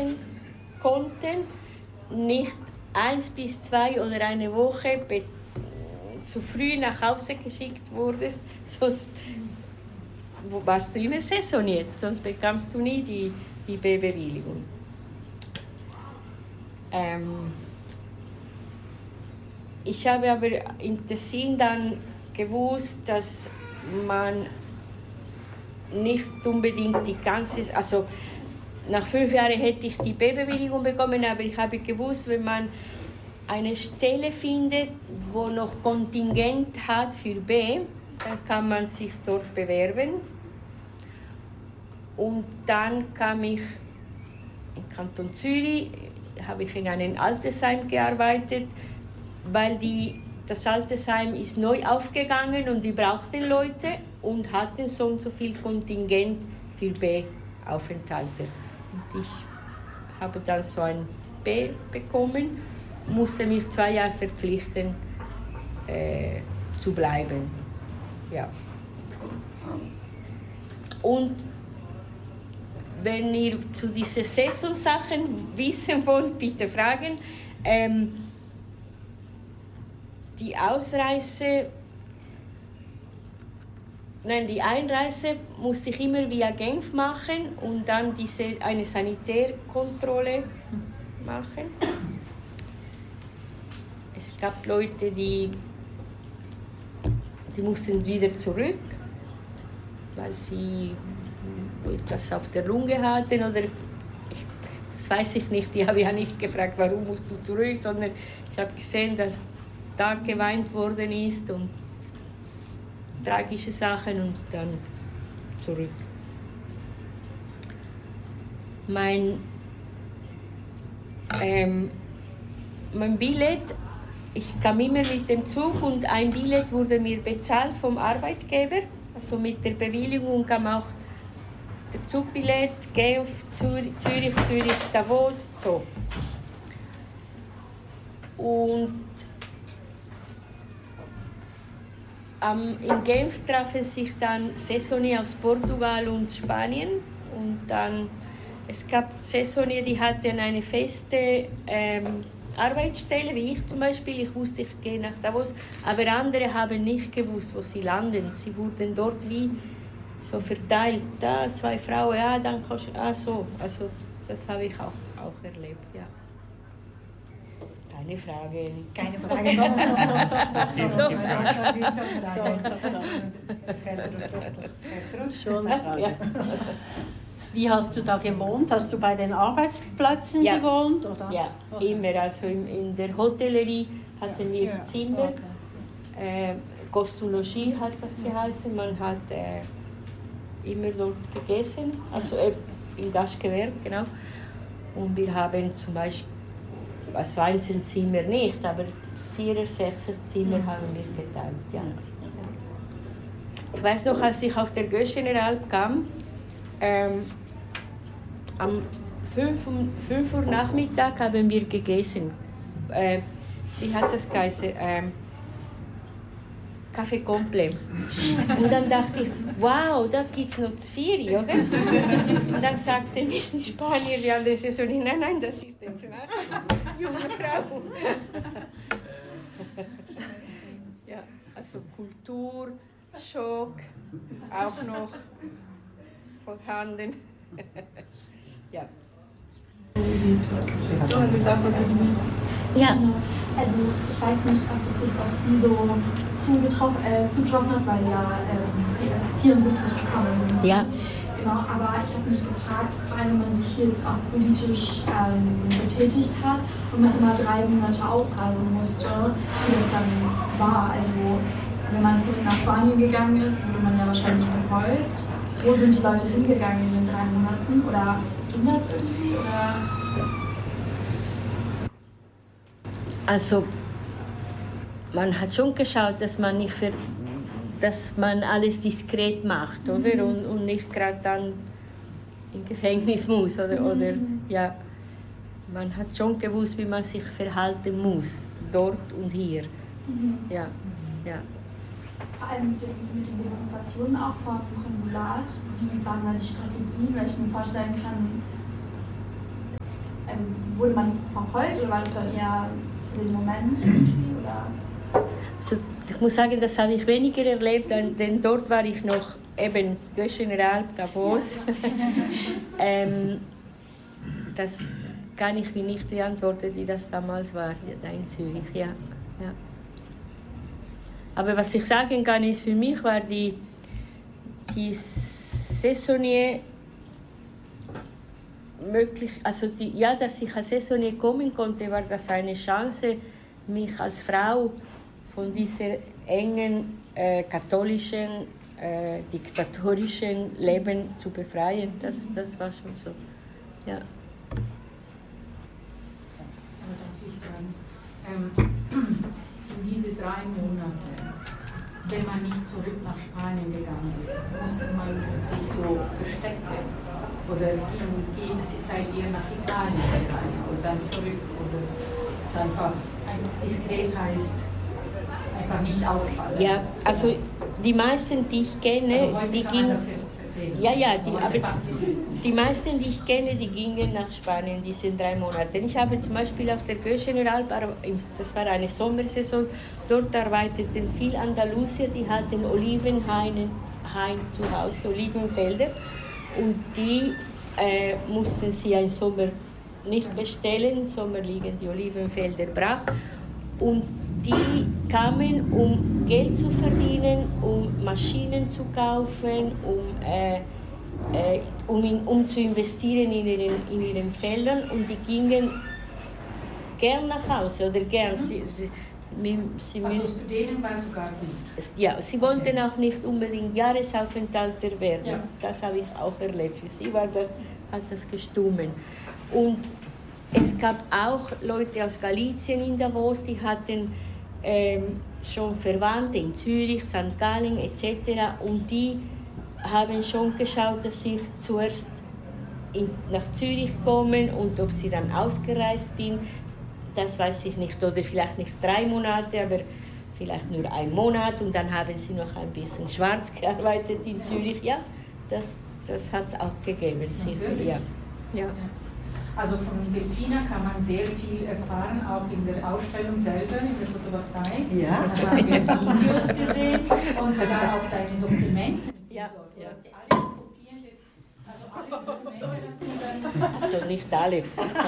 machen konnten, nicht 1 bis 2 oder eine Woche zu früh nach Hause geschickt wurdest, sonst warst du immer saisoniert, sonst bekamst du nie die B-Bewilligung. Ich habe aber im Tessin dann gewusst, dass man nicht unbedingt die ganze, also nach 5 Jahren hätte ich die B-Bewilligung bekommen, aber ich habe gewusst, wenn man eine Stelle findet, wo noch Kontingent hat für B, dann kann man sich dort bewerben. Und dann kam ich im Kanton Zürich, habe ich in einem Altersheim gearbeitet, weil das Altersheim ist neu aufgegangen und die brauchten Leute und hatten so und so viel Kontingent für B-Aufenthalte. Und ich habe dann so ein B bekommen, musste mich 2 Jahre verpflichten, zu bleiben. Ja. Und wenn ihr zu diesen Saisonsachen wissen wollt, bitte fragen. Die Einreise musste ich immer via Genf machen und dann eine Sanitärkontrolle machen. Es gab Leute, die mussten wieder zurück, weil sie etwas auf der Lunge hatten oder das weiß ich nicht. Ich habe ja nicht gefragt, warum musst du zurück, sondern ich habe gesehen, dass da geweint worden ist und tragische Sachen und dann zurück. Mein Billett, ich kam immer mit dem Zug und ein Billett wurde mir bezahlt vom Arbeitgeber. Also mit der Bewilligung kam auch der Zugbillett, Genf, Zürich, Davos, so. Und in Genf trafen sich dann Saisonier aus Portugal und Spanien. Und dann, es gab Saisonier, die hatten eine feste Arbeitsstelle, wie ich zum Beispiel. Ich wusste, ich gehe nach Davos. Aber andere haben nicht gewusst, wo sie landen. Sie wurden dort wie so verteilt. Da 2 Frauen, ja, dann kannst du, so. Also das habe ich auch erlebt, ja. Keine Frage. Keine Frage. Schon, ja. Wie hast du da gewohnt? Hast du bei den Arbeitsplätzen gewohnt? Oder? Ja, okay. Immer. Also in der Hotellerie hatten wir Zimmer. Okay. Costologie hat das geheißen. Man hat immer dort gegessen, also im Gastgewerbe, genau. Und wir haben zum Beispiel, also Einzelzimmer nicht, aber 4er, 6er Zimmer haben wir geteilt, ja. Ich weiß noch, als ich auf der Gauche General kam, am 5 Uhr Nachmittag haben wir gegessen. Wie hat das geheißen? Kaffee Complet. Und dann dachte ich, wow, da gibt es noch Zvieri, oder? Und dann sagte mir die Spanier, die andere Saison, nein, das ist jetzt eine junge Frau. Ja, also Kultur, Schock, auch noch vorhanden. Ja. Ja. Also ich weiß nicht, ob es jetzt auf Sie so zugetroffen hat, weil ja Sie erst 74 gekommen sind. Ja. Genau, aber ich habe mich gefragt, vor allem wenn man sich hier jetzt auch politisch betätigt hat und man immer 3 Monate ausreisen musste, wie das dann war. Also wenn man zurück nach Spanien gegangen ist, wurde man ja wahrscheinlich verfolgt. Wo sind die Leute hingegangen in den 3 Monaten? Oder ging das irgendwie? Oder? Also man hat schon geschaut, dass man alles diskret macht, oder? Und nicht gerade dann im Gefängnis muss, oder ja. Man hat schon gewusst, wie man sich verhalten muss, dort und hier. Ja, ja. Vor allem mit den Demonstrationen auch vor dem Konsulat, wie waren da die Strategien, weil ich mir vorstellen kann, wurde man verfolgt oder war das dann eher für den Moment irgendwie? Oder? Also, ich muss sagen, das habe ich weniger erlebt, denn dort war ich noch eben General Davos. Das kann ich mir nicht beantworten, wie das damals war, da in Zürich. Ja. Aber was ich sagen kann, ist, für mich war die Saisonier möglich, also dass ich als Saisonier kommen konnte, war das eine Chance, mich als Frau von dieser engen katholischen, diktatorischen Leben zu befreien. Das war schon so. Ja. In diese 3 Monate, wenn man nicht zurück nach Spanien gegangen ist, musste man sich so verstecken? Oder seid ihr nach Italien gereist und dann zurück? Oder es einfach diskret heißt, einfach nicht auffallen? Ja, also die meisten, die ich kenne, also die gingen. Die meisten, die ich kenne, die gingen nach Spanien diese 3 Monate. Ich habe zum Beispiel auf der General, das war eine Sommersaison, dort arbeiteten viele Andalusier, die hatten Olivenhaine zu Hause, Olivenfelder, und die mussten sie im Sommer nicht bestellen, im Sommer liegen die Olivenfelder brach, und die kamen, um Geld zu verdienen, um Maschinen zu kaufen, um zu investieren in ihren Feldern, und die gingen gern nach Hause oder gern. Sie also für denen war es sogar gut. Ja, sie wollten auch nicht unbedingt Jahresaufenthalter werden. Ja. Das habe ich auch erlebt. Für sie hat das gestummen. Und es gab auch Leute aus Galicien in Davos, die hatten schon Verwandte in Zürich, St. Gallen etc. Und die haben schon geschaut, dass sie zuerst nach Zürich kommen, und ob sie dann ausgereist sind, das weiß ich nicht. Oder vielleicht nicht 3 Monate, aber vielleicht nur 1 Monat, und dann haben sie noch ein bisschen schwarz gearbeitet in Zürich. Ja, das hat es auch gegeben. Natürlich. Ja. Also von Delfina kann man sehr viel erfahren, auch in der Ausstellung selber, in der Photovoltaik. Ja. Da haben wir Videos gesehen und sogar auch deine Dokumente. Ja. Du hast die alle kopiert, also alle Dokumente. Also nicht alle.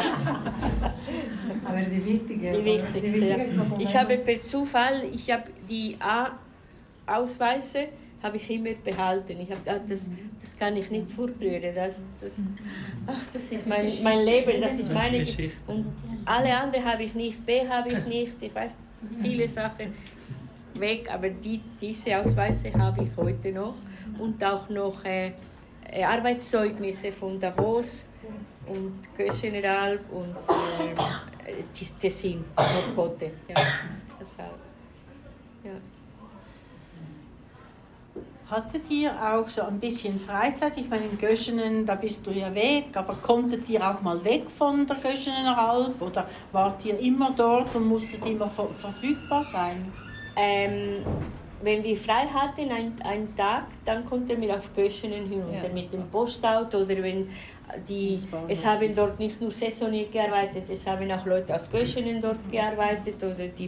Aber die wichtigen. Ja. Ich habe per Zufall, die A-Ausweise habe ich immer behalten. Das kann ich nicht fortrühren. Das ist mein Leben, das ist meine Geschichte. Und alle anderen habe ich nicht, B habe ich nicht. Ich weiß viele Sachen weg, aber diese Ausweise habe ich heute noch. Und auch noch Arbeitszeugnisse von Davos und General und Tessin, Norcote. Ja, deshalb. Ja. Hattet ihr auch so ein bisschen Freizeit? Ich meine, in Göschenen, da bist du ja weg, aber konntet ihr auch mal weg von der Göschener Alp? Oder wart ihr immer dort und musstet immer verfügbar sein? Wenn wir frei hatten, einen Tag, dann konnten wir auf Göschenen hinunter mit dem Postauto, oder wenn es haben dort nicht nur Saisonier gearbeitet, es haben auch Leute aus Göschenen dort gearbeitet, oder die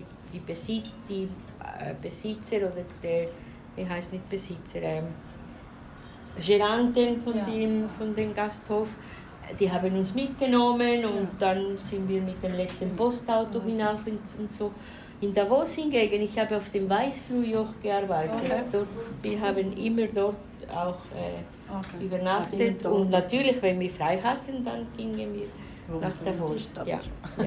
Besitzer oder wie heißt nicht Besitzer, Geranten von dem Gasthof, die haben uns mitgenommen, und dann sind wir mit dem letzten Postauto hinauf und so. In Davos hingegen, ich habe auf dem Weißflurjoch gearbeitet. Okay. Wir haben immer dort auch übernachtet, und natürlich, wenn wir frei hatten, dann gingen wir nach Davos. Ja.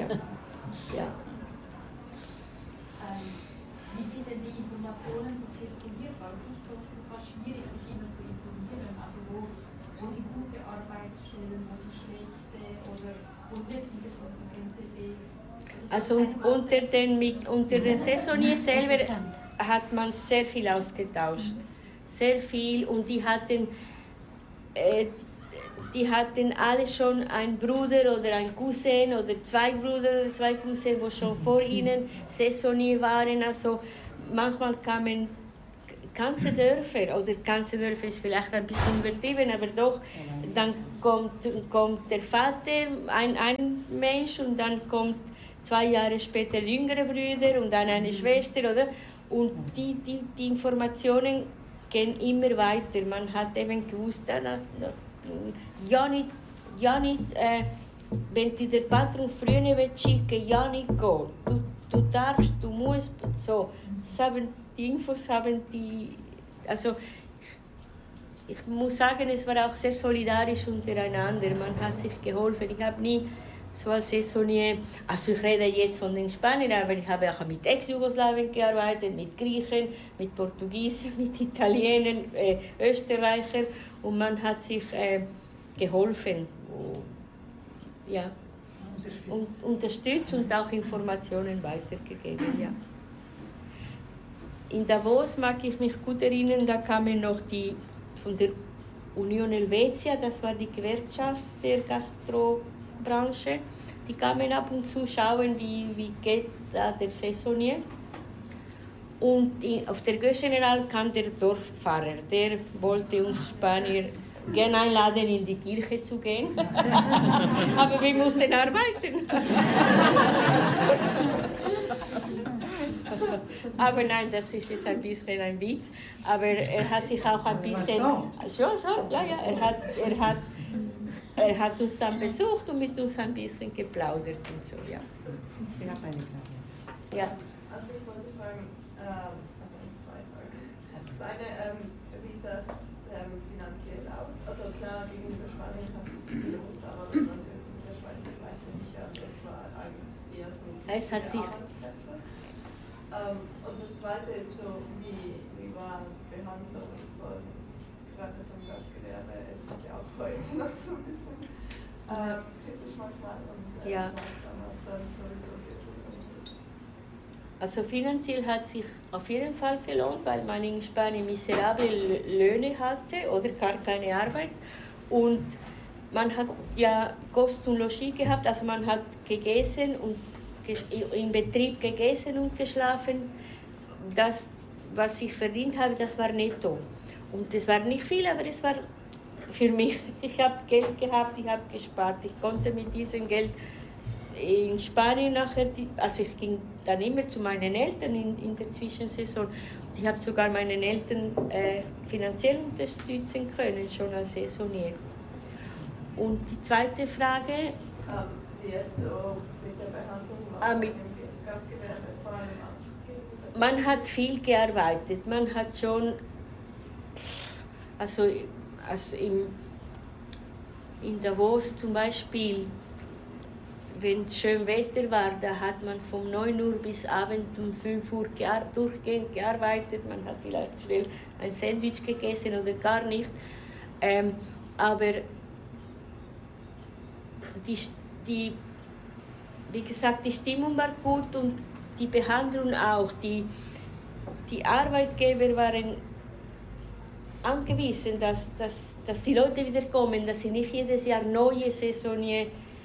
Wie sind denn die Informationen so zirkuliert? War es nicht so fast schwierig, sich immer zu informieren? Also wo sind gute Arbeitsstellen, wo sind schlechte, oder wo sind jetzt diese Kontingente? Also unter den Saisoniers selber hat man sehr viel ausgetauscht. Sehr viel, und die hatten alle schon einen Bruder oder einen Cousin oder 2 Brüder oder 2 Cousins, die schon vor ihnen Saisonier waren. Also manchmal ganze Dörfer, oder ganze Dörfer ist vielleicht ein bisschen übertrieben, aber doch, dann kommt der Vater, ein Mensch, und dann kommt 2 Jahre später jüngere Brüder und dann eine Schwester, oder? Und die Informationen gehen immer weiter. Man hat eben gewusst, wenn dir der Patron früher schicken, ja nicht gehen. Du darfst, du musst, so. Die Infos haben die, also ich muss sagen, es war auch sehr solidarisch untereinander. Man hat sich geholfen. Ich habe nie so als Saisonier, also ich rede jetzt von den Spaniern, aber ich habe auch mit Ex-Jugoslawien gearbeitet, mit Griechen, mit Portugiesen, mit Italienern, Österreichern, und man hat sich geholfen. Ja. Unterstützt und auch Informationen weitergegeben. Ja. In Davos mag ich mich gut erinnern, da kamen noch die von der Union Helvetia, das war die Gewerkschaft der Gastrobranche, die kamen ab und zu schauen, wie geht da der Saisonier. Und auf der Göscheneral kam der Dorfpfarrer, der wollte uns Spanier gerne einladen, in die Kirche zu gehen. Aber wir mussten arbeiten. Aber nein, das ist jetzt ein bisschen ein Witz. Aber er hat sich auch ein bisschen... Schon, ja. Er hat uns dann besucht und mit uns ein bisschen geplaudert und so, ja. Sie haben eine Frage. Ja. Also ich wollte fragen, zwei Fragen. Das eine, wie sah es finanziell aus? Also klar, gegenüber Spanien hat es sich gelohnt, aber wenn man es jetzt mit der Schweiz vergleicht, nicht an, das war eigentlich eher so Es hat sich... Arbeitskräfte. Und das zweite ist so, wie war Behandlung von gerade so im Gastgewerbe? Es ist ja auch heute noch so ein bisschen kritisch manchmal und ja. Was damals dann sowieso ist. Also finanziell hat sich auf jeden Fall gelohnt, weil man in Spanien miserable Löhne hatte oder gar keine Arbeit. Und man hat ja Kost und Logis gehabt, also man hat gegessen und im Betrieb gegessen und geschlafen. Das, was ich verdient habe, das war netto. Und das war nicht viel, aber es war für mich. Ich habe Geld gehabt, ich habe gespart. Ich konnte mit diesem Geld in Spanien nachher, also ich ging dann immer zu meinen Eltern in der Zwischensaison. Und ich habe sogar meinen Eltern finanziell unterstützen können, schon als Saisonier. Und die zweite Frage... Die es so mit der Behandlung war, mit im Gastgewerbe vor allem angegeben? Man hat viel gearbeitet, man hat schon, also in Davos zum Beispiel, wenn es schön Wetter war, da hat man von 9 Uhr bis Abend um 5 Uhr durchgehend gearbeitet, man hat vielleicht schnell ein Sandwich gegessen oder gar nicht, aber wie gesagt, die Stimmung war gut und die Behandlung auch. Die Arbeitgeber waren angewiesen, dass die Leute wieder kommen, dass sie nicht jedes Jahr neue Saisonier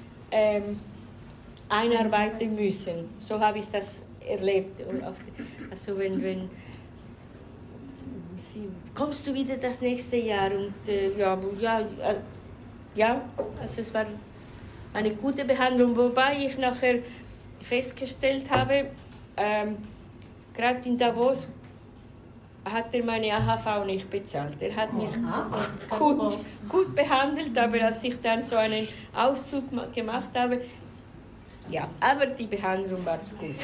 einarbeiten müssen. So habe ich das erlebt. Also wenn kommst du wieder das nächste Jahr und also es war eine gute Behandlung, wobei ich nachher festgestellt habe, gerade in Davos hat er meine AHV nicht bezahlt. Er hat mich gut behandelt, aber als ich dann so einen Auszug gemacht habe, ja, aber die Behandlung war gut.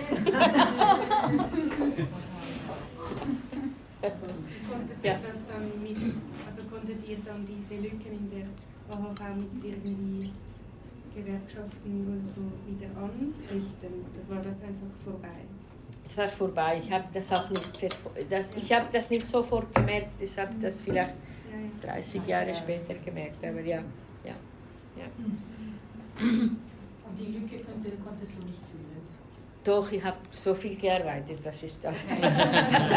Konntet ihr dann diese Lücken in der AHV mit irgendwie Gewerkschaften oder so wieder anrichten? Oder war das einfach vorbei? Es war vorbei. Ich habe das auch nicht, ich habe das nicht sofort gemerkt. Ich habe das vielleicht 30 Jahre später gemerkt. Aber ja. Und die Lücke konntest du nicht fühlen? Doch, ich habe so viel gearbeitet, das ist da. Ich habe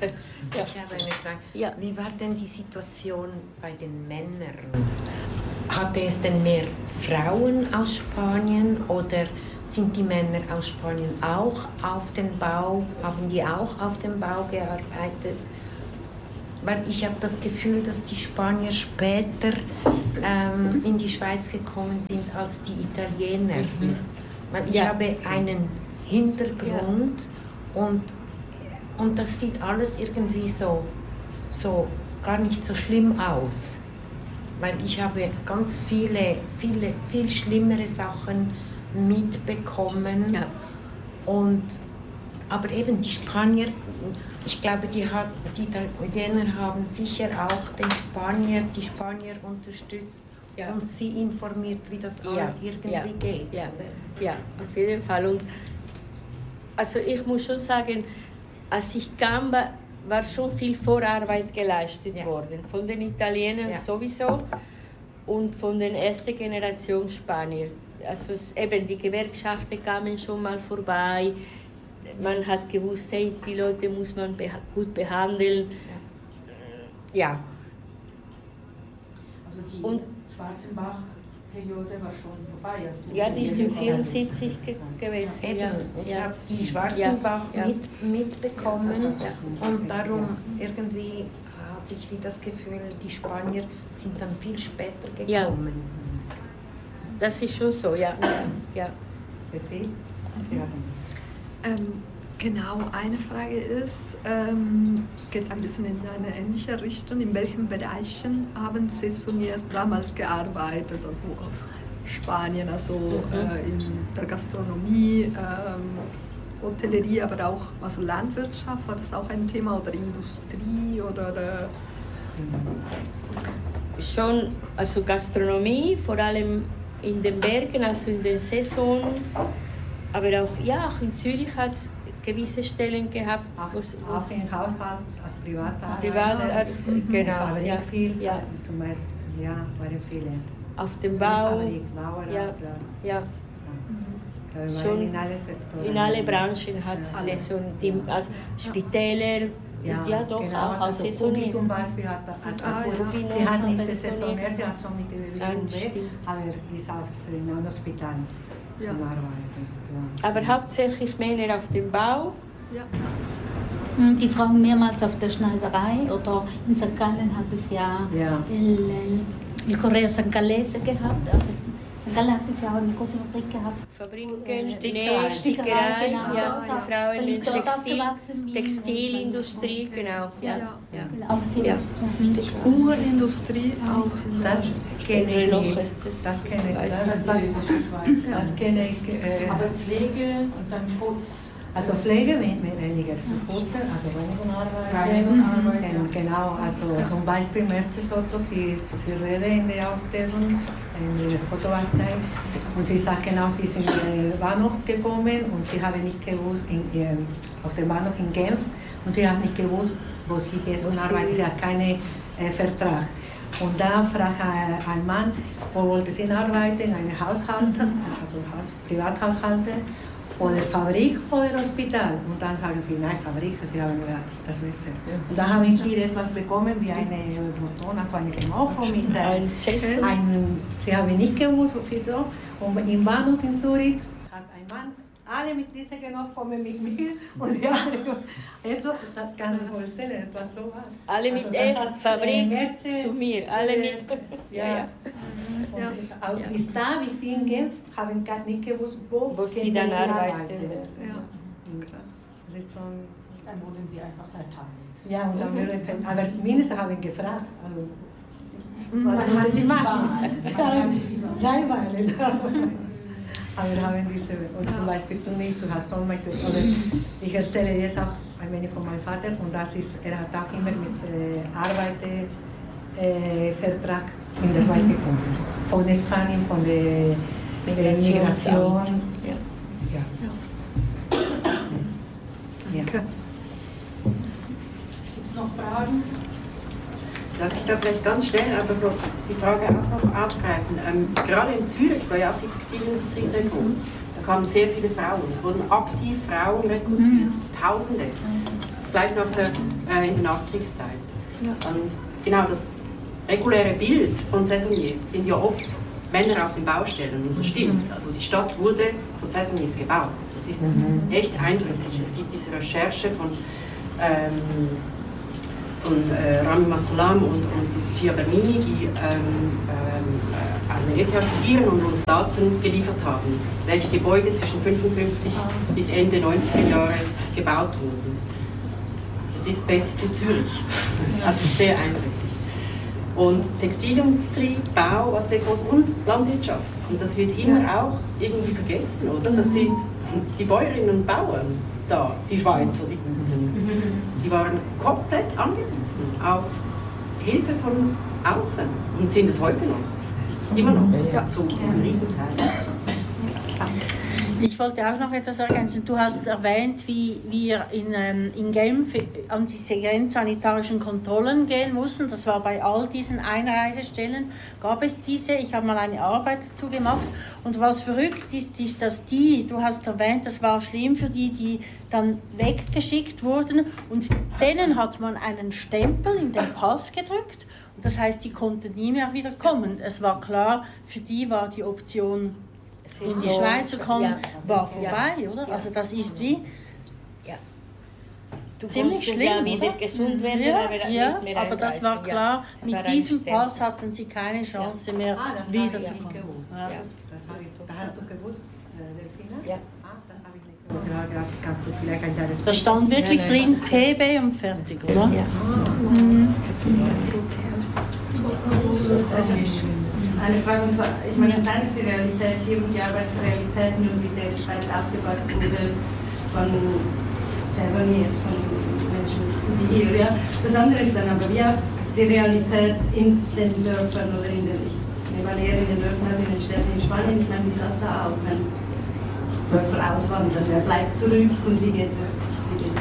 eine Frage. Ja. Wie war denn die Situation bei den Männern? hatte es denn mehr Frauen aus Spanien oder sind die Männer aus Spanien auch auf dem Bau, haben die auch auf dem Bau gearbeitet? Weil ich habe das Gefühl, dass die Spanier später in die Schweiz gekommen sind als die Italiener. Weil ich habe einen Hintergrund und das sieht alles irgendwie so gar nicht so schlimm aus. Weil ich habe ganz viel schlimmere Sachen mitbekommen. Ja. Aber eben die Spanier, ich glaube, die Italiener haben sicher auch die Spanier unterstützt und sie informiert, wie das alles irgendwie geht. Ja, auf jeden Fall. Und also ich muss schon sagen, als ich kam, war schon viel Vorarbeit geleistet worden. Von den Italienern sowieso und von den ersten Generation Spanier. Also eben die Gewerkschaften kamen schon mal vorbei. Man hat gewusst, hey, die Leute muss man gut behandeln. Ja. Also die Schwarzenbach-Periode war schon vorbei. Ja, die ist in 1974 gewesen. Ich habe die Schwarzenbach mitbekommen und darum irgendwie habe ich das Gefühl, die Spanier sind dann viel später gekommen. Ja. Das ist schon so, ja. Cecil? Genau, eine Frage ist, es geht ein bisschen in eine ähnliche Richtung. In welchen Bereichen haben Sie saisoniert damals gearbeitet, also aus Spanien, also in der Gastronomie, Hotellerie, aber auch also Landwirtschaft, war das auch ein Thema, oder Industrie oder Schon, also Gastronomie, vor allem in den Bergen, also in den Saisonen, aber auch in Zürich hat es gewisse Stellen gehabt. Auch im Haushalt, als Privatarbeiter, genau. Fabrik viel, zum Beispiel, waren viele. Auf dem Bau, schon in alle Sektoren. In alle Branchen hat es Saison, also Spitäler, doch genau, auch als Saison. Saison. Zum Beispiel sie hat nicht saisoniert, sie hat schon mit der Bewegung weg, aber ist auch in einem Hospital zum Arbeiten. Ja. Aber hauptsächlich Männer auf dem Bau. Ja. Die Frauen mehrmals auf der Schneiderei oder in St. Gallen hat es il Correo San Gallese gehabt. Also St. Gallen hat es ja auch eine große Fabrik gehabt. Fabriken, Stickerei, die Frauen in der Textilindustrie, genau. Uhrindustrie auch. Das kenne ich. Das kenne ich. Aber Pflege und dann Putz. Also Pflege weniger zu putzen, also weniger arbeiten. Genau, also zum Beispiel Mercedes Otto, sie rede in der Ausstellung, in der Photovoltaik, und sie sagt genau, sie sind in den Bahnhof gekommen und sie haben nicht gewusst, auf dem Bahnhof in Genf, und sie hat nicht gewusst, wo sie geht und arbeitet, sie hat keinen Vertrag. Und da fragt ein Mann, wo wollte sie arbeiten, eine Haushalter, also Privathaushalter, oder Fabrik oder Hospital. Und dann sagen sie, nein, Fabrik, sie haben gesagt, das wissen. Und da haben wir etwas bekommen, wie eine Motor, also eine Grammophon mit sie haben nicht gewusst, wie so. Und im Bahnhof in Zürich hat ein Mann, alle mit dieser Grammophon kommen mit mir. Und die etwas, das kann ich vorstellen, etwas so war. Alle mit Fabrik zu mir, alle mit. Und bis da, wie sie in Genf, haben gar nicht gewusst, wo sie dann arbeiten. Das ist schon. Dann wurden sie einfach verteilt. Ja, und dann würden, aber Minister haben gefragt, also, was wollen sie machen? Langweilig. Aber wir haben diese, und zum Beispiel du nicht, du hast auch oder ich erzähle jetzt auch ein wenig von meinem Vater, und das ist, er hat auch immer mit Vertrag in der Schweiz gekommen. Von Spanien, von der Migration. Okay. Gibt es noch Fragen? Darf ich da vielleicht ganz schnell aber die Frage auch noch aufgreifen? Gerade in Zürich war ja auch die Textilindustrie sehr groß. Da kamen sehr viele Frauen. Es wurden aktiv Frauen rekrutiert, Tausende. Gleich nach in der Nachkriegszeit. Und genau das reguläre Bild von Saisonniers sind ja oft Männer auf den Baustellen, und das stimmt. Also die Stadt wurde von Saisonniers gebaut. Das ist echt eindrücklich. Es gibt diese Recherche von Rami Maslam und Lucia Bernini, die an der ETH studieren und uns Daten geliefert haben, welche Gebäude zwischen 55 bis Ende 90er Jahre gebaut wurden. Das ist basically Zürich. Also sehr eindrücklich. Und Textilindustrie, Bau war sehr groß und Landwirtschaft. Und das wird immer auch irgendwie vergessen, oder? Das sind die Bäuerinnen und Bauern da, die Schweizer, die Guten. Die waren komplett angewiesen auf Hilfe von außen und sind es heute noch. Immer noch. Ja. Zu einem Riesenteil. Ich wollte auch noch etwas ergänzen. Du hast erwähnt, wie wir in Genf an diese grenzsanitarischen Kontrollen gehen mussten. Das war bei all diesen Einreisestellen, gab es diese. Ich habe mal eine Arbeit dazu gemacht. Und was verrückt ist, dass du hast erwähnt, das war schlimm für die dann weggeschickt wurden. Und denen hat man einen Stempel in den Pass gedrückt. Und das heißt, die konnten nie mehr wieder kommen. Es war klar, für die war die Option, in die Schweiz zu kommen, war vorbei, oder? Also das ist wie ziemlich schlimm, wieder gesund werden, nicht mehr aber das war klar, mit diesem Pass hatten sie keine Chance mehr, wiederzukommen. Das hast du gewusst, Delfina? Ja. Das habe ich nicht gewusst. Ja, kannst du vielleicht ein Jahr da stand wirklich drin TB und fertig, oder? Ja. Eine Frage, und zwar, ich meine, das eine ist die Realität hier und die Arbeitsrealitäten und wie sehr die Schweiz aufgebaut wurde von Saisonniers, von Menschen wie ihr. Ja. Das andere ist dann aber, wie auch die Realität in den Dörfern oder in den Dörfern, also in den Städten in Spanien. Ich meine, wie sah es da aus, wenn Dörfer auswandern? Wer bleibt zurück und wie geht es denen?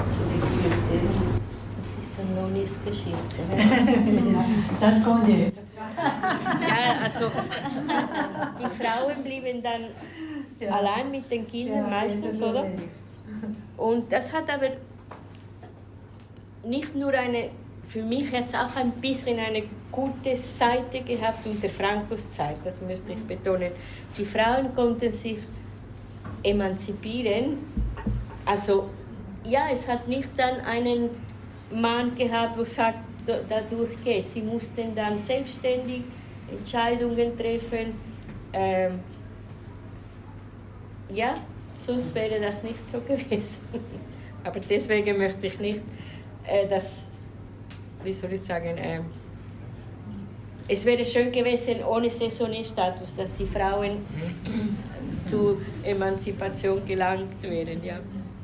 Das ist dann Nonis Geschichte. Das kommt jetzt. Ja, also die Frauen blieben dann allein mit den Kindern meistens, oder? Und das hat aber nicht nur für mich jetzt auch ein bisschen eine gute Seite gehabt unter Francos Zeit, das möchte ich betonen. Die Frauen konnten sich emanzipieren, also ja, es hat nicht dann einen Mann gehabt, der sagt, dadurch geht. Sie mussten dann selbstständig Entscheidungen treffen. Ja, sonst wäre das nicht so gewesen. Aber deswegen möchte ich nicht, es wäre schön gewesen ohne Saisonnier-Status, dass die Frauen zu Emanzipation gelangt wären. Ja.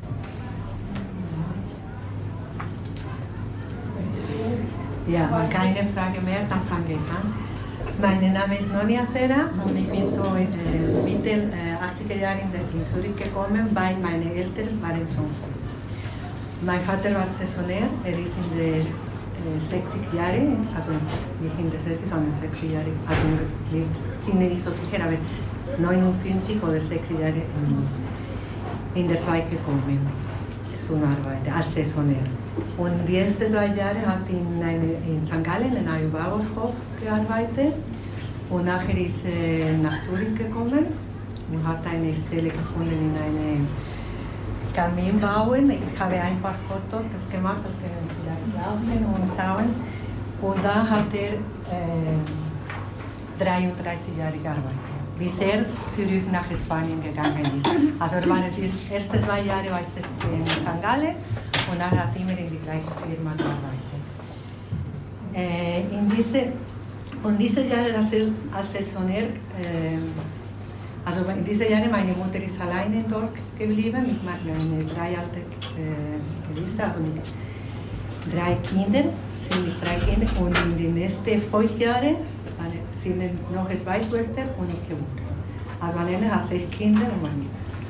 Ja, keine Frage mehr, dann fange ich an. Mein Name ist Nonia Serra und ich bin so Mitte 80er Jahre in Zürich gekommen, weil meine Eltern waren schon früh. Mein Vater war Saisonnier, er ist in den 60 Jahren, also nicht in den 60, sondern 60 Jahre, also wir sind nicht so sicher, aber 59 oder 60 Jahre in der Schweiz gekommen zu arbeiten, als Saisonnier. Und die ersten 2 Jahre hat in St. Gallen in einem Bauernhof gearbeitet und nachher ist nach Zürich gekommen und hat eine Stelle gefunden in einem Kaminbauen. Ich habe ein paar Fotos gemacht, das können Sie vielleicht laufen und schauen. Und da hat er 33 Jahre gearbeitet, bis er zurück nach Spanien gegangen ist. Also er war die ersten 2 Jahre in St. Gallen und er hat immer in die gleiche Firma gearbeitet. Von diesen Jahren, dass er als Saisonnier, also in diesen Jahren, meine Mutter ist alleine dort geblieben, mit meinen 3 alten Geschwistern, also mit 3 Kindern, sind mit 3 Kindern, und in den nächsten 5 Jahren sind noch 2 Schwestern und ich geboren. Also alleine hat 6 Kinder und meine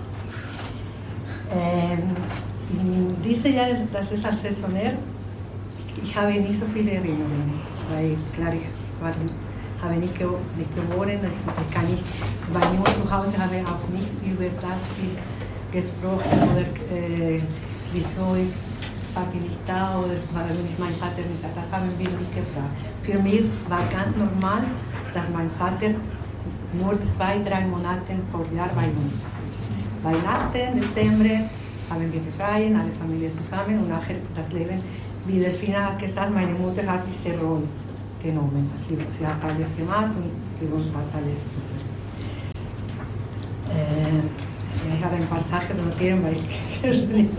in diesen Jahren, das ist als Saisonnier, ich habe nicht so viele Erinnerungen, weil klar, ich habe nicht geboren, ich kann nicht, bei mir zu Hause habe ich auch nicht über das viel gesprochen oder wieso ist war die nicht da oder warum ist mein Vater nicht da? Das haben wir nicht gefragt. Für mich war ganz normal, dass mein Vater nur 2-3 Monate pro Jahr bei uns ist. Weihnachten, Dezember haben wir gefreien, alle Familie zusammen und nachher das Leben. Wie Delfina hat gesagt, meine Mutter hat diese Rolle genommen. Sie hat alles gemacht und für uns war alles super. Ich habe ein paar Sachen notiert, weil ich nicht.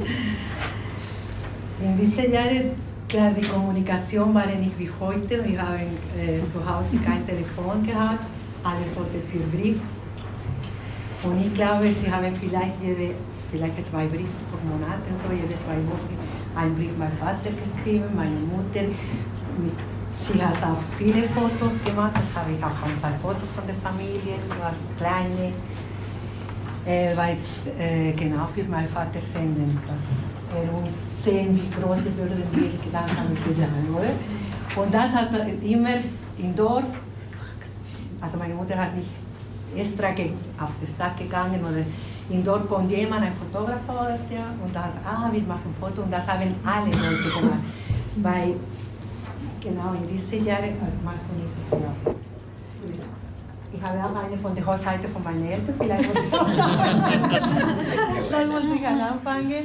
In diesen Jahren, klar, die Kommunikation war nicht wie heute. Wir haben zu Hause kein Telefon gehabt, alles sollte für Brief. Und ich glaube, sie haben vielleicht 2 Briefe pro Monat, so jede 2 Wochen einen Brief meinem Vater geschrieben, meine Mutter. Sie hat auch viele Fotos gemacht, das habe ich auch ein paar Fotos von der Familie, so als kleine. Weil genau für meinen Vater senden, dass uns sehen, wie große Bürden wir gedacht haben für die andere. Und das hat immer im Dorf, also meine Mutter hat nicht extra auf die Stadt gegangen oder im Dorf kommt jemand, ein Fotograf oder ja, und dann wir machen ein Foto und das haben alle Leute gemacht. Weil genau in diesen Jahren, also machst du nicht so viel. Ich habe auch eine von der Hausseite von meinen Eltern, vielleicht muss ich auch sagen. Dann wollte ich anfangen.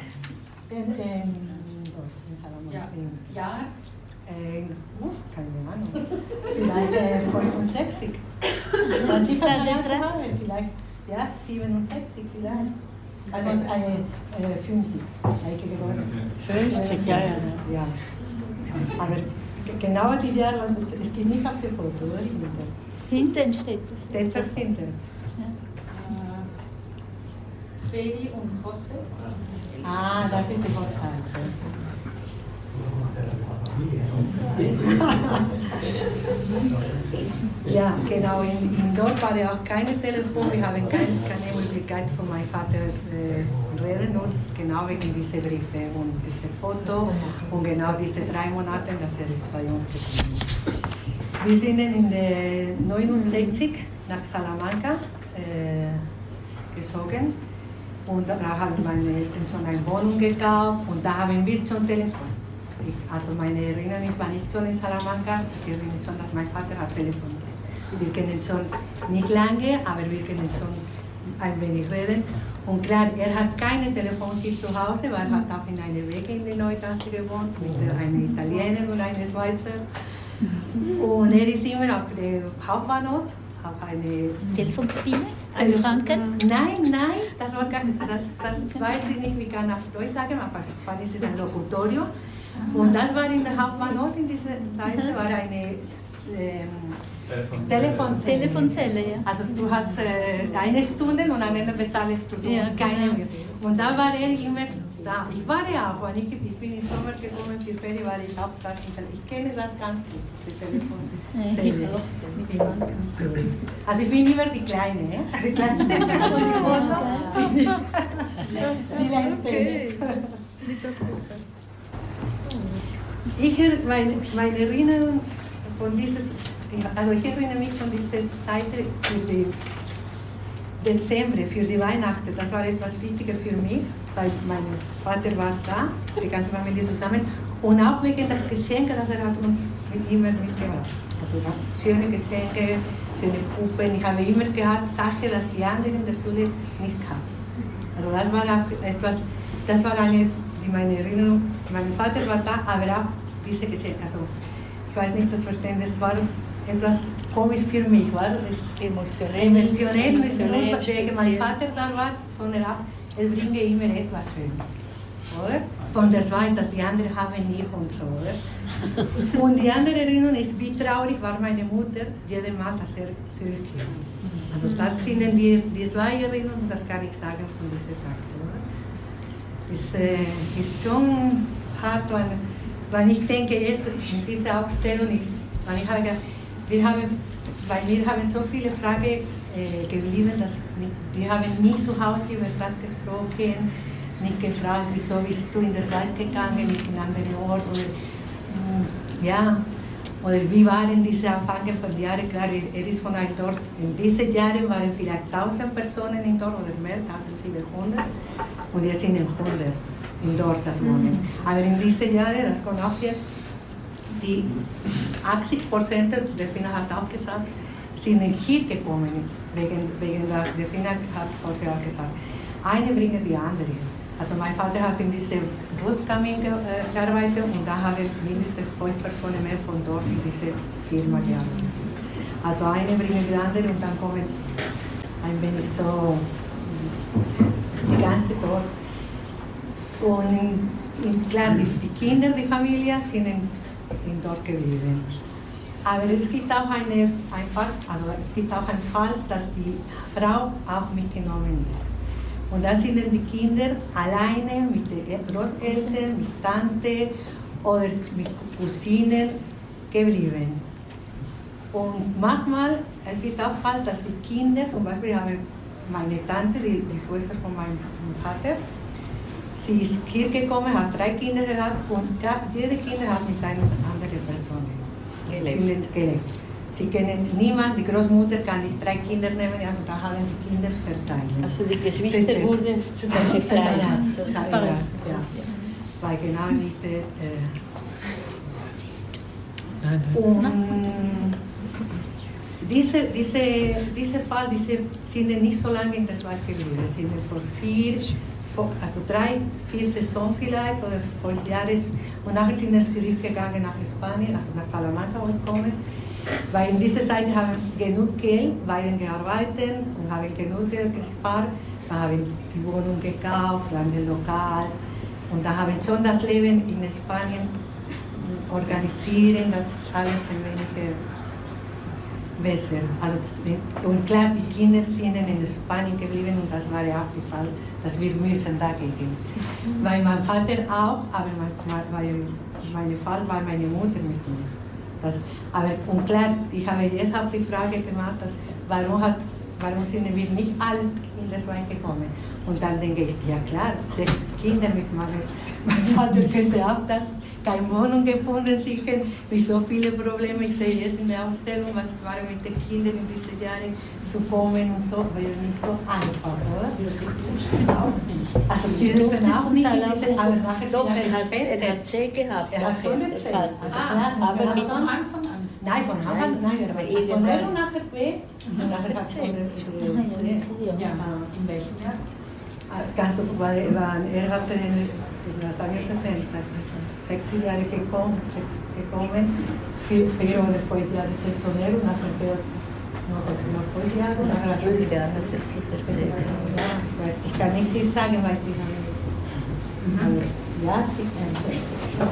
Keine Ahnung. Vielleicht 65. Wann Sie verheiratet haben, vielleicht, ja, 67 vielleicht. Also 50. 50, ja. Aber genau die Jahre, es geht nicht auf dem Foto, oder? Hinten steht das. Steht das hinten? Feli und Jose. Das ist die Hochzeit. Ja, genau. In dort war ja auch kein Telefon. Wir haben keine Möglichkeit von meinem Vater reden, nur genau wegen dieser Briefe und diese Foto und genau diese 3 Monate, dass ist bei uns gekommen ist. Wir sind in der 69 nach Salamanca gezogen und da haben meine Eltern schon eine Wohnung gekauft und da haben wir schon Telefon. Also meine Erinnerung war nicht schon in Salamanca, ich erinnere schon, dass mein Vater hat telefoniert. Wir kennen schon nicht lange, aber wir können schon ein wenig reden. Und klar, er hat kein Telefon hier zu Hause, weil er hat auch in einer Wege in der Neugasse gewohnt, mit einer Italienerin und einer Schweizer. Und er ist immer auf dem Hauptbahnhof, auf eine Telefonkabine? Eine Franken? Nein, das war gar nicht, das weiß ich nicht, wie kann ich auf Deutsch sagen, aber auf Spanisch ist ein Locutorio. Und das war in der Hauptbahnhof in dieser Zeit, war eine Telefonzelle, ja. Also du hast eine Stunde und am Ende bezahlst du keine mehr. Und da war er immer da. Ich war ja auch, ich bin im Sommer gekommen für Ferien, weil ich auch das, ich kenne das ganz gut, das Telefon. Also ich bin immer die Kleine, die kleinste die letzte. Meine Erinnerung von dieses, also ich erinnere mich von dieser Zeit für die Dezember, für die Weihnachten. Das war etwas Wichtiges für mich, weil mein Vater war da, die ganze Familie zusammen. Und auch wegen des Geschenke, das hat uns immer mitgebracht. Also ganz schöne Geschenke, schöne Puppen. Ich habe immer gehabt Sachen, dass die anderen in der Schule nicht hatten. Also das war auch etwas, das war meine Erinnerung. Mein Vater war da, aber auch diese Geschenke. Also ich weiß nicht, das Verständnis war etwas komisch für mich, war das emotionell, nicht nur wegen mein Vater da war, sondern auch, er bringt immer etwas für mich, oder? Von der Schweiz, dass die anderen haben nicht und so, oder? Und die andere Erinnerung ist, wie traurig war meine Mutter jedes Mal, dass er zurückkam. Also das sind die 2 Erinnerungen, das kann ich sagen von dieser Sache, oder? Ist schon hart, weil ich denke, in dieser Ausstellung, wir haben so viele Fragen geblieben, dass wir haben nie zu Hause über das gesprochen, nicht gefragt, wieso bist du in der Schweiz gegangen, nicht in einen anderen Ort, oder wie waren diese Anfänge von Jahren, klar, er ist von einem Dorf, in diesen Jahren waren vielleicht 1000 Personen im Dorf oder mehr, 1700, und jetzt sind 100. im Dorf das wohnen. Aber in diesen Jahren, das kommt auch jetzt, die 80% der Finner hat auch gesagt, sind nicht hier gekommen, wegen das, der Finner hat vorher auch gesagt, eine bringen die andere. Also mein Vater hat in diesem Großkamin gearbeitet und da haben mindestens 5 Personen mehr von dort in diese Firma gearbeitet. Also eine bringen die andere und dann kommen ein wenig so die ganze Dorf. Und klar, die Kinder, die Familie sind in Dorf geblieben. Aber es gibt auch einen Fall, dass die Frau auch mitgenommen ist. Und dann sind die Kinder alleine mit den Großeltern, mit Tante oder mit Cousinen geblieben. Und manchmal, es gibt auch Fall, dass die Kinder, zum Beispiel habe meine Tante, die Schwester von meinem Vater, sie ist hier gekommen, hat 3 Kinder gehabt und jede Kind hat mit einer anderen Person gelebt. Sie kennen niemanden, die Großmutter kann nicht 3 Kinder nehmen, und da haben die Kinder verteilt. Also die Geschwister wurden verteilt. Ja. Weil genau nicht. Und diese Fall, sind nicht so lange in der Schweiz geblieben, sind vor 3-4 Saisons vielleicht oder 5 Jahre. Und nachher sind sie zurückgegangen nach Spanien, also nach Salamanca gekommen. Weil in dieser Zeit haben genug Geld, waren gearbeitet und haben genug Geld gespart. Da haben die Wohnung gekauft, ein Lokal. Und da haben schon das Leben in Spanien organisieren, das ist alles ein wenig besser. Also, und klar, die Kinder sind in Spanien geblieben und das war ja auch der Fall, dass wir müssen dagegen. Weil mein Vater auch, aber mein Fall war meine Mutter mit uns. Und klar, ich habe jetzt auch die Frage gemacht, warum sind wir nicht alle in der Schweiz gekommen? Und dann denke ich, ja klar, 6 Kinder mit mein Vater könnte auch das, keine Wohnung gefunden, sicher, mit so vielen Problemen. Ich sehe jetzt in der Ausstellung, was war mit den Kindern in diesen Jahren zu kommen und so, war nicht so einfach, oder? Auch nicht. Also sie dürfen auch nicht, aber nachher doch, er hat 10 gehabt. Er hat schon 10. Aber mit von Anfang an? Nein, von Anfang an, nein, aber von der und nachher B. Und nachher hat er Ja, in welchem Jahr? Ganz so, weil er hatte in den 60 Jahre gekommen, 4 oder 5 Jahre Saisonär und nachher noch 5 Jahre. Nach 12 Jahren hat er sicher 10 Jahre. Ich kann nicht viel sagen, weil ich habe. Ja, sicher.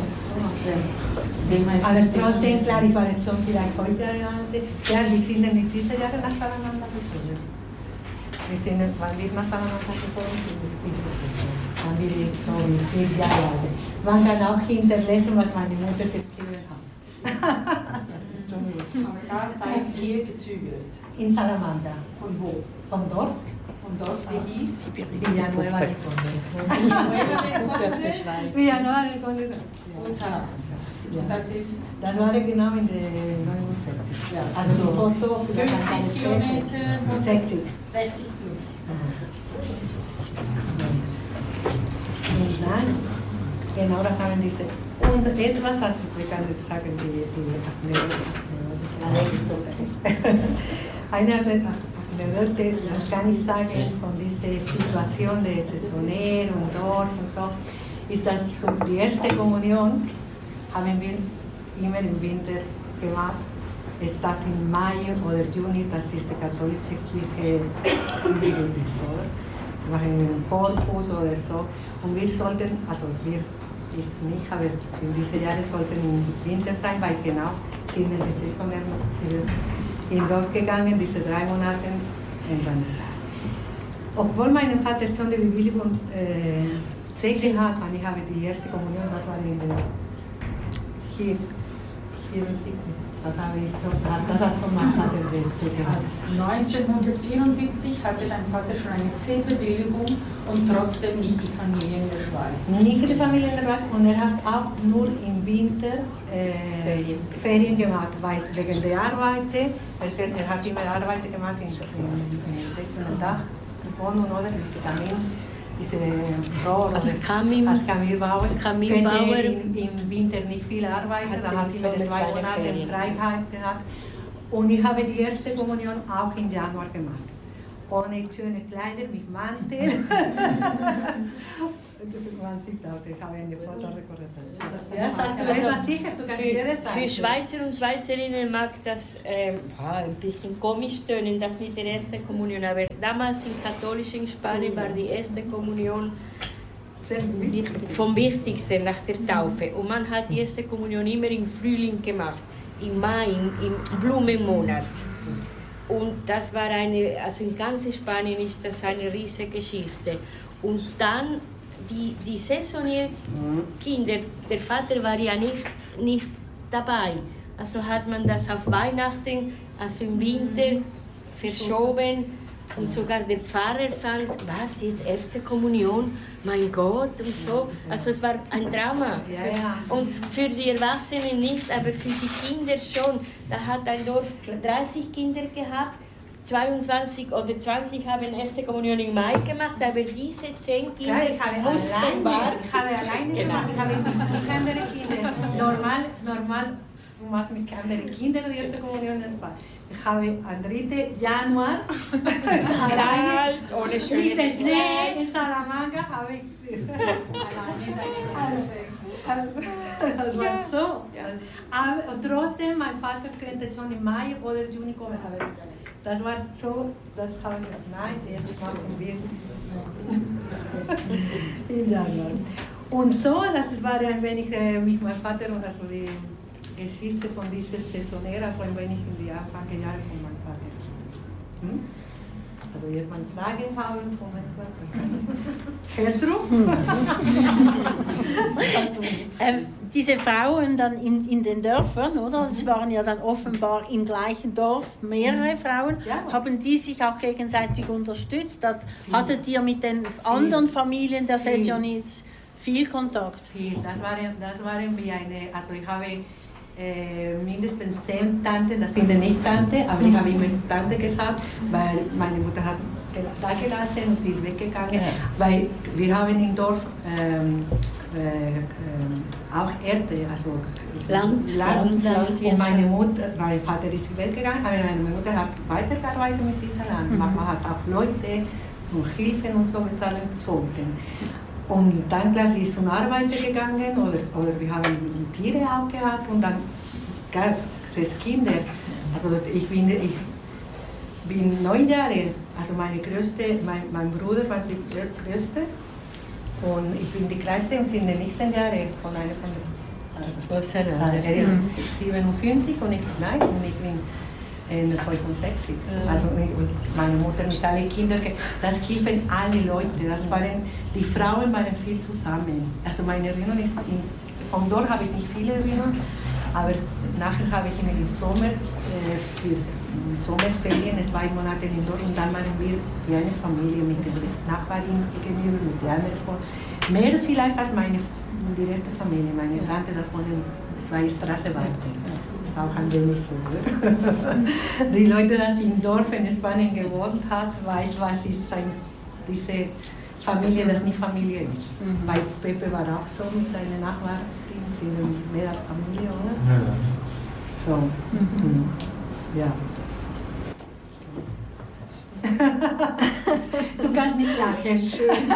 Aber trotzdem, klar, ich war jetzt schon vielleicht 5 Jahre alt. Ja, wir sind in diesen Jahren nach Salamanca gekommen. Wir sind, wann wir nach Salamanca gekommen sind, waren wir so 4 Jahre alt. Man kann auch hinterlesen, was meine Mutter geschrieben hat. Aber da seid ihr gezügelt. In Salamanca. Von wo? Vom Dorf. Vom Dorf, der hieß? Villanueva de Conde. Villanueva de Conde. Und Salamanca. Und das war genau in der 69. Ja. Also die Foto 50 Kilometer. 60. 60 Kilometer. Und dann, genau das haben diese. Und etwas, also ich kann jetzt sagen, die Anekdote. Eine Anekdote, das kann ich sagen, von dieser Situation der Saisonär und Dorf und so, ist, dass die erste Kommunion haben wir immer im Winter gemacht. Es statt im Mai oder Juni, das ist die katholische Kirche üblich, oder? Wir machen einen Corpus oder so. Und wir sollten, also wir nicht, aber in diesen Jahren sollten im Winter sein, weil genau sind die Saisonär in Dorf gegangen, diese 3 Monate und dann ist da. Obwohl mein Vater schon die Bewilligung Segen hat, ich habe die erste Kommunion, das war in der hier in Sydney. Das hat schon mein Vater gemacht. 1974 hatte dein Vater schon eine C-Bewilligung und trotzdem nicht die Familie in der Schweiz. Nicht die Familie in der Schweiz und er hat auch nur im Winter Ferien gemacht, weil wegen der Arbeit. Er hat immer Arbeit gemacht in der Dach, Wohnung oder Kamin. diese Rohr als Kaminbauer wenn er im Winter nicht viel arbeitet, dann hat er 2 Monate Freiheit gehabt. Und ich habe die erste Kommunion auch im Januar gemacht. Ohne schöne Kleider, mit Mantel. Man sieht auch, ich habe eine Fotorekorder. Für Schweizer und Schweizerinnen mag das ein bisschen komisch tönen, das mit der ersten Kommunion. Aber damals in katholischen Spanien war die erste Kommunion vom Wichtigsten nach der Taufe. Und man hat die erste Kommunion immer im Frühling gemacht, im Mai, im Blumenmonat. Und das war also in ganz Spanien ist das eine riesige Geschichte. Und dann die Saisonierkinder, der Vater war ja nicht dabei. Also hat man das auf Weihnachten, also im Winter verschoben. Und sogar der Pfarrer fand, was, jetzt erste Kommunion, mein Gott und so. Also es war ein Drama. Ja. Und für die Erwachsenen nicht, aber für die Kinder schon. Da hat ein Dorf 30 Kinder gehabt, 22 oder 20 haben erste Kommunion im Mai gemacht, aber diese 10 Kinder mussten warten. Ich habe alleine gemacht, ich habe nicht andere Kinder. Normal, du machst mit anderen Kindern die erste Kommunion erfahren. Ich habe am 3. Januar alleine ohne schönes mit Schnee in Salamanca habe ich das war so. Aber trotzdem, mein Vater könnte schon im Mai oder Juni kommen. Aber das war so, das habe ich gesagt, nein, das machen wir in Januar. Und so, das war ein wenig mit meinem Vater und also die Geschichte von dieser Saisonera, so ein wenig in die Anfangsjahre von meinem Vater. Also jetzt mal Frage haben von etwas. Diese Frauen dann in den Dörfern, oder? Es waren ja dann offenbar im gleichen Dorf mehrere Frauen. Ja. Haben die sich auch gegenseitig unterstützt? Hattet ihr mit den anderen Familien der Saisoniers viel Kontakt? Viel. Das waren wie eine, also ich habe mindestens 10 Tanten, das sind nicht Tante, aber ich habe immer Tante gesagt, weil meine Mutter hat da gelassen und sie ist weggegangen, weil wir haben im Dorf auch Erde, also Land. Und meine Mutter, mein Vater ist weggegangen, aber meine Mutter hat weitergearbeitet mit diesem Land. Mama hat auch Leute zum Hilfen und so bezahlen sollten. Und dann, klar, sie ist zum Arbeiten gegangen oder wir haben Tiere auch gehabt und dann gab es Kinder. Also ich bin 9 Jahre, also mein Bruder war die Größte und ich bin die Kleinste und sind die nächsten Jahre von einer von den. Also, er ist 57 und ich bin 65. Also meine Mutter mit allen Kindern, das helfen alle Leute. Die Frauen waren viel zusammen. Also meine Erinnerung ist, vom Dorf habe ich nicht viele Erinnerungen, aber nachher habe ich immer im Sommer, für Sommerferien, 2 Monate im Dorf und dann waren wir wie eine Familie mit den Nachbarn gegenüber, mit der anderen. Mehr vielleicht als meine direkte Familie, meine Tante, das wohnen 2 Straßen weiter. Das ist auch ein wenig so. Die Leute, die im Dorf in Spanien gewohnt haben, weiß, was ist diese Familie, das nicht Familie ist. Bei Pepe war auch so mit einer Nachbarin, sie sind mehr als Familie, oder? Ja. So. Ja. Du kannst nicht lachen. Schön.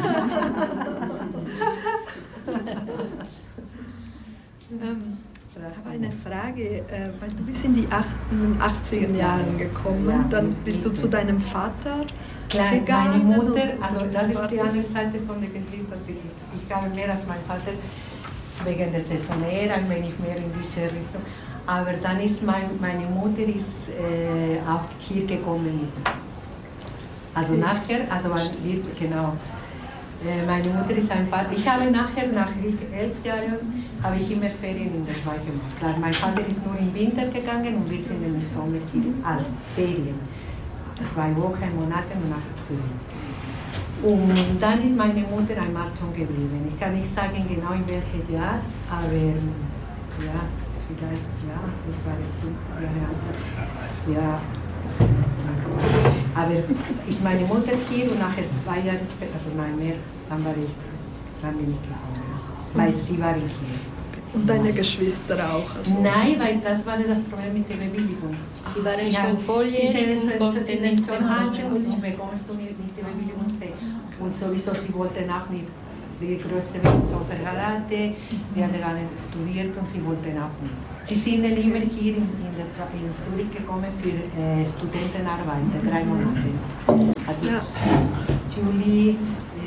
Ich habe eine Frage, weil du bist in die 80er Jahren gekommen, ja, dann bist du zu deinem Vater gegangen. Meine Mutter, also das ist die andere Seite von der Geschichte, ich habe mehr als mein Vater wegen der Saisonera, ein wenig mehr in diese Richtung. Aber dann ist meine Mutter auch hier gekommen. Also nachher, also wir, genau. Meine Mutter ist einfach, ich habe nachher, nach 11 Jahren, habe ich immer Ferien in der Schweiz gemacht. Klar, mein Vater ist nur im Winter gegangen und wir sind im Sommer hier als Ferien. 2 Wochen, Monate und nachher zurück. Und dann ist meine Mutter einmal schon geblieben. Ich kann nicht sagen genau in welchem Jahr, aber ja, vielleicht, ja, ich war 50 Jahre alt. Ja. Aber ist meine Mutter hier und nachher 2 Jahre später, also nein, mehr, dann bin ich gekommen. Weil sie waren hier. Und deine Geschwister auch? Also Nein, weil das war das Problem mit der Bewilligung. Sie waren schon volljährig und konnten nicht und bekommst du nicht die Bewilligung. Und sowieso, sie wollten auch nicht. Die größte Mädchen verheiratet, die haben alle studiert und sie wollten auch nicht. Sie sind dann immer hier in Zürich gekommen für Studentenarbeit, 3 Monate. Also Juli,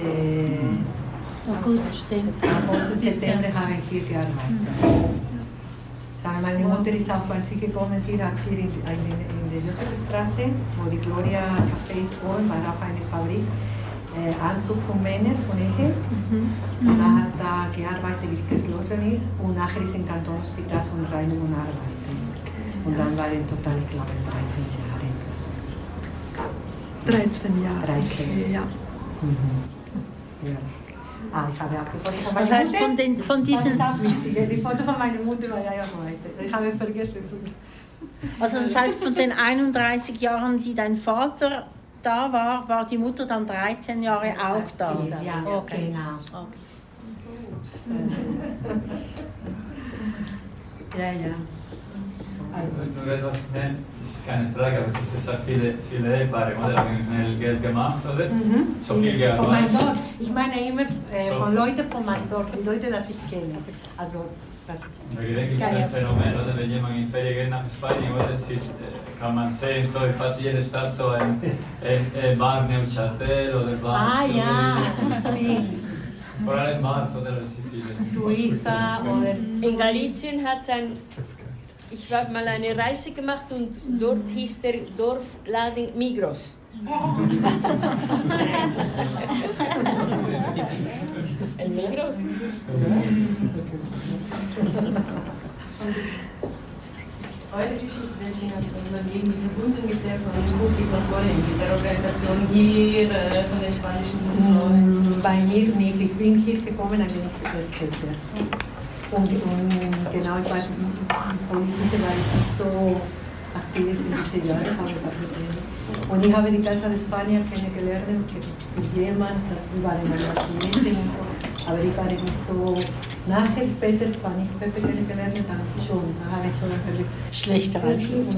August, September haben hier gearbeitet. Meine Mutter ist auch, als sie gekommen ist, hat hier in der Josefstraße, wo die Gloria Café ist, war auch eine Fabrik. Anzug von Männern, von Ehe. Und er hat da gearbeitet, bis geschlossen ist. Und nachher ist im Kantonsspital so eine Reinigung und Arbeiten. Und dann waren total, ich glaube, 13 Jahre. 13 Jahre. 13. Ja. Ja. Ich habe auch Was heißt von diesen... Das ist auch wichtig. Die Foto von meiner Mutter war ja heute. Ich habe vergessen. Also das heißt, von den 31 Jahren, die dein Vater da war die Mutter dann 13 Jahre auch da? Ja, okay. Genau. Okay. Ja. Also nur etwas schnell, das ist keine Frage, aber das ist auch viele Ehepaare, oder? Haben schnell Geld gemacht, oder? So viel Geld. Von meinem Dorf. Ich meine immer von Leuten von meinem Dorf, die Leute, die ich kenne. Also, ich denke, es ist ein Phänomen, oder? Wenn jemand in Ferien geht nach Spanien, oder? Kann man sehen, so in fast jeder Stadt so ein Bar Neuchâtel oder Bar. Ja, vor allem Bars, oder? Suiza oder... In Galicien hat es ich habe mal eine Reise gemacht und dort hieß der Dorfladen Migros. El Migros? Eure Geschichte, wenn man eben verbunden mit der von Cookies, was wollen Sie, der Organisation hier, von den spanischen Frauen? Bei mir nicht, ich bin hier gekommen, ein wenig später. Und genau, ich war politisch war ich nicht so aktiv in diese Jahre. Und ich habe die Casa de España kennengelernt, für jemanden, die waren meine Klienten und so. Aber ich war nicht so. Nachher, später, wenn ich Pepe kennengelernt dann schon. Da habe ich schon ein schlechter Anschluss.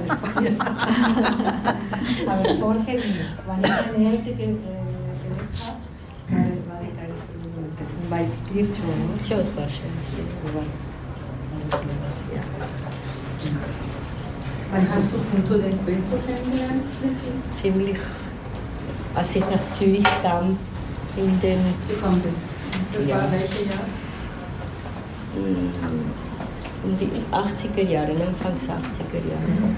Aber vorher nicht. Wenn ich eine Eltern gelebt habe, war ich eine Verlobte. Und bei dir schon. Schon, war schon. Ja. Wann hast du Punto del Cuento kennengelernt? Ziemlich, als ich nach Zürich kam, in den... Gekommen bist. Das war welche Jahr? Um die 80er Jahre, Anfangs 80er Jahre.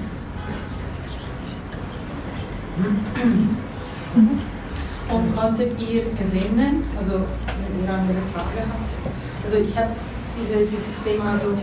Und konntet ihr gewinnen? Also, wenn ihr eine andere Frage habt. Also, ich habe dieses Thema so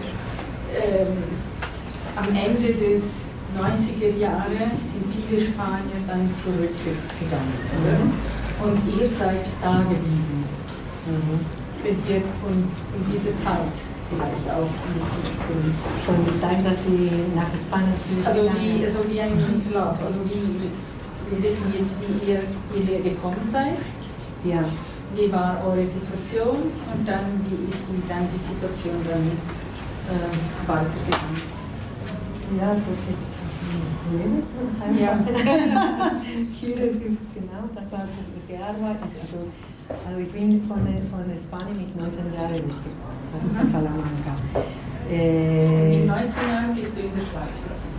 am Ende des 90er Jahre sind viele Spanier dann zurückgegangen. Oder? Und ihr seid da geblieben. Könnt ihr in dieser Zeit vielleicht auch ein bisschen zurück? Schon die Zeit, dass die nach Spanien sind. Also wie ein Verlauf. Also wir wissen jetzt, wie ihr hierher gekommen seid. Ja. Wie war eure Situation und dann wie ist dann die Situation dann weitergegangen? Ja, das ist ja. Hier ist genau, das hat das gearbeitet. Also ich bin von Spanien mit 19 Jahren weggekommen, also von Salamanca. Mit 19 Jahren bist du in der Schweiz gekommen?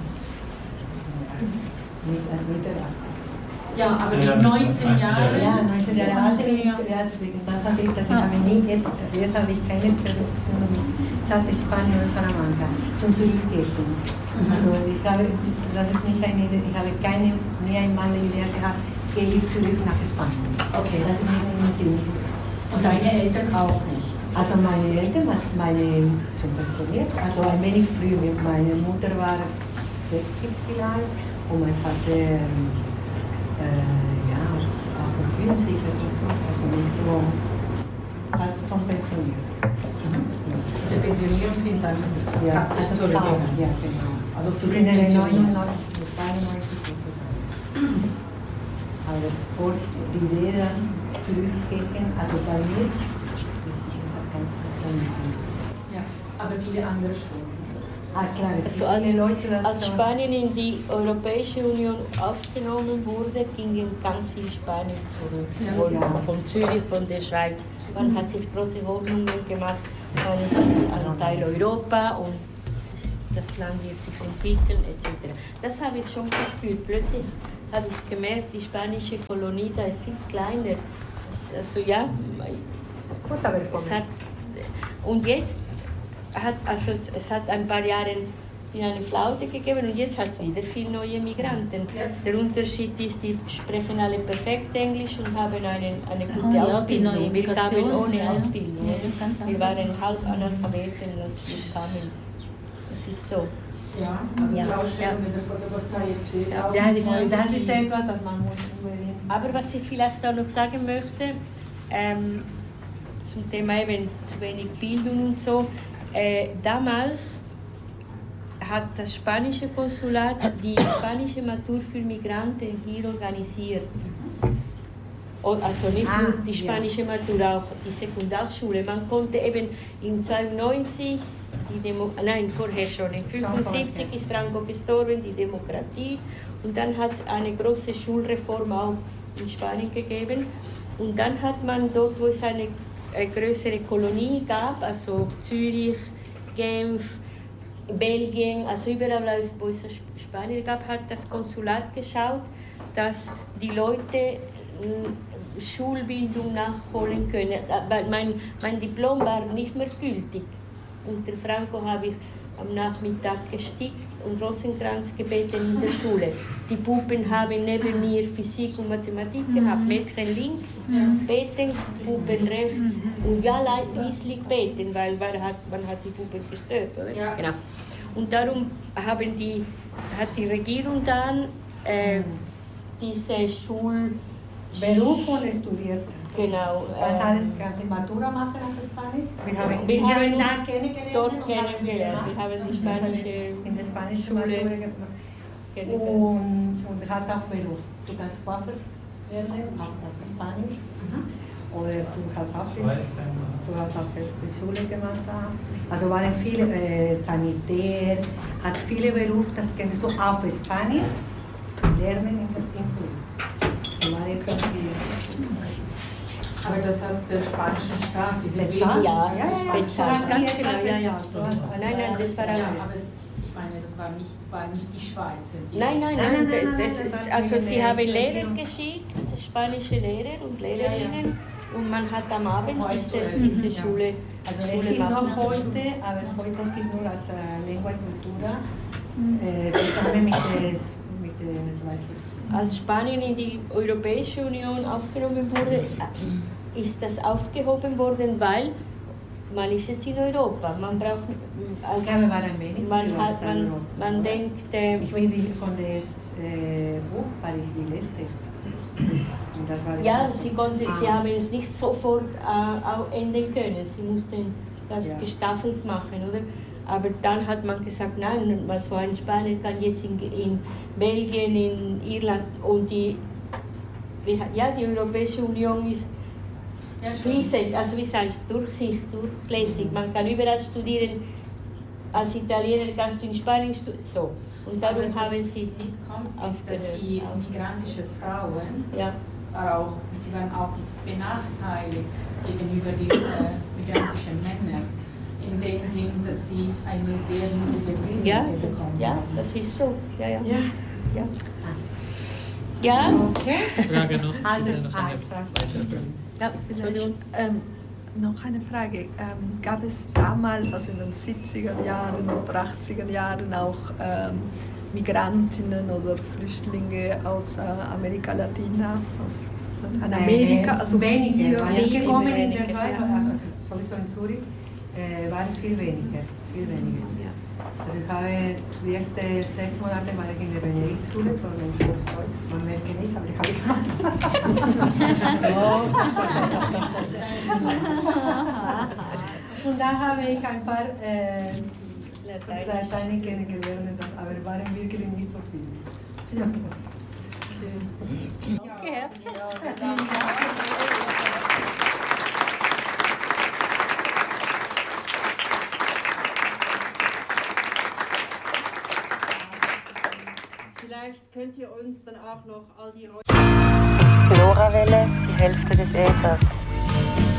Mit der Arzt. Ja, aber mit 19 Jahren? Ja, 19 Jahre alt bin ich, ja, deswegen, das habe ich nie, jetzt habe ich keine Zeit Spanien oder Salamanca zum Zurückgehen. Also das ist nicht eine Idee, ich habe nie einmal die Idee gehabt, gehe ich zurück nach Spanien. Okay. Das ist nicht im Sinn. Und deine Eltern auch nicht? Also meine Eltern, schon pensioniert, also ein wenig früh. Meine Mutter war 60 vielleicht und mein Vater ja, 58 oder so, also nicht so, fast schon pensioniert. Die Pensionierung sind dann praktisch zurückgegangen? Ja, genau. Also wir sind in 99. aber vor die Idee, dass zurückgehen, also bei mir ist kein Problem. Ja, aber viele andere schon. Ah, klar, es Also gibt viele Leute, als Spanien in die Europäische Union aufgenommen wurde, gingen ganz viele Spanier zurück. Ja. Von Zürich, von der Schweiz. Man hat sich große Hoffnungen gemacht, man ist jetzt ein Teil Europa und das Land wird sich entwickeln etc. Das habe ich schon gespürt. Plötzlich habe ich gemerkt, die spanische Kolonie da ist viel kleiner. Also ja, es hat, und jetzt es hat ein paar Jahre eine Flaute gegeben und jetzt hat es wieder viele neue Migranten. Der Unterschied ist, die sprechen alle perfekt Englisch und haben eine gute Ausbildung. Wir kamen ohne Ausbildung. Wir waren halb Analphabeten, als wir kamen. Das ist so. Ja, also die Ausstellung in der Photovoltaik. Ja, das ist etwas, das man muss unbedingt. Aber was ich vielleicht auch noch sagen möchte, zum Thema eben zu wenig Bildung und so, damals hat das spanische Konsulat die spanische Matur für Migranten hier organisiert. Also nicht nur die spanische Matur, auch die Sekundarschule. Man konnte eben in 1992, vorher schon, in 1975 ist Franco gestorben, die Demokratie. Und dann hat es eine große Schulreform auch in Spanien gegeben. Und dann hat man dort, wo es eine größere Kolonie gab, also Zürich, Genf, Belgien, also überall, wo es Spanier gab, hat das Konsulat geschaut, dass die Leute Schulbildung nachholen können. Mein Diplom war nicht mehr gültig. Unter Franco habe ich am Nachmittag gestickt und Rosenkranz gebeten in der Schule. Die Puppen haben neben mir Physik und Mathematik gehabt. Mädchen links, beten, Puppen rechts. Und ja, leislich beten, weil man hat die Puppen gestört, oder? Ja. Genau. Und darum hat die Regierung dann diese Beruf und studiert. Genau. Was alles quasi Matura machen auf Spanisch? Wir haben da kennengelernt. Dort kennengelernt. Wir haben die spanische in der spanischen Schule gemacht. Und hat auch Beruf. Du kannst Coiffeur werden, auch auf Spanisch. Oder du hast auch die Schule gemacht. Also waren viele Sanitär, hat viele Berufe, das kennt so auf Spanisch lernen in Zürich. Aber das hat der spanische Staat, diese bezahlt? Ja, bezahlt. Ganz genau, ja. Nein, das war ja, aber ich meine, das war nicht die Schweiz. Nein, das ist, also sie haben Lehrer geschickt, spanische Lehrer und Lehrerinnen, und man hat am Abend diese Schule. Also es gibt noch heute, aber heute es gibt nur als Lengua Cultura, zusammen mit der Schweiz. Als Spanien in die Europäische Union aufgenommen wurde, ist das aufgehoben worden, weil man ist jetzt in Europa. Man braucht, also ja, wir waren wenig man denkt... ich bin von der Buch, war ich die letzte. Und das war ja, sie haben es nicht sofort enden können. Sie mussten das gestaffelt machen, oder? Aber dann hat man gesagt, nein, so ein Spanier kann jetzt in Belgien, in Irland und die Europäische Union ist fließend, also wie heißt durchlässig. Man kann überall studieren. Als Italiener kannst du in Spanien studieren. So. Und darum haben sie mitkommt, ist, dass die migrantischen Frauen sie waren auch benachteiligt gegenüber den migrantischen Männern. In dem Sinn, dass sie eine sehr niedrige Bildung bekommen. Ja, das ist so. Ja. Okay. Frage noch. Also, noch eine Frage. Gab es damals, also in den 70er Jahren oder 80er Jahren, auch Migrantinnen oder Flüchtlinge aus Amerika Latina, aus Lateinamerika? Also weniger. Gekommen in der Schweiz, also sowieso in Zürich, waren viel weniger. Ja. Also ich habe die ersten 6 Monate war ich in der Benediktschule für den Kurs Deutsch. Man merkt nicht, aber ich habe gemacht. Und da habe ich ein paar Latein kennengelernt, aber waren wirklich nicht so viel. schön. Danke herzlich. Vielleicht könnt ihr uns dann auch noch all die LoRaWelle, die Hälfte des Äthers.